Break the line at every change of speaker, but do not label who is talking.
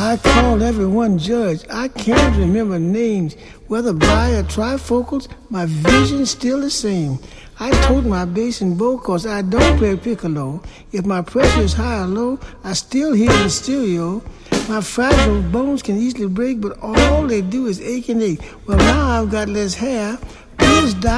I called everyone judge. I can't remember names. Whether bi or trifocals, my vision's still the same. I told my bass and bow cause I don't play piccolo. If my pressure is high or low, I still hear the stereo. My fragile bones can easily break, but all they do is ache and ache. Well, now I've got less hair. Bills die.